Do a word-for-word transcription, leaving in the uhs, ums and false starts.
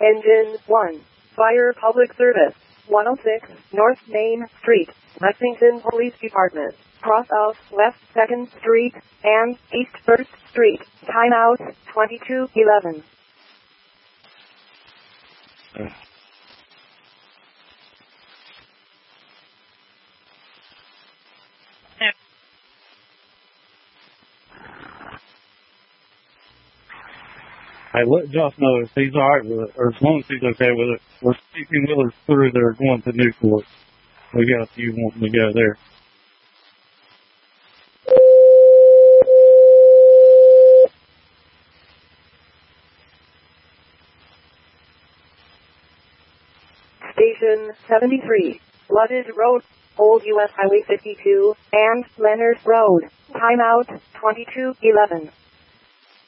Engine one. Fire Public Service. one oh six North Main Street, Lexington Police Department. Cross out West second Street and East first Street. Timeout twenty-two eleven. Hey, let Josh know if he's alright with it, or as long as he's okay with it. We're speaking Willers through there going to Newport. We got a few wanting to go there. Station seventy-three, Flooded Road, Old U S Highway fifty-two, and Leonard Road. Timeout twenty-two eleven.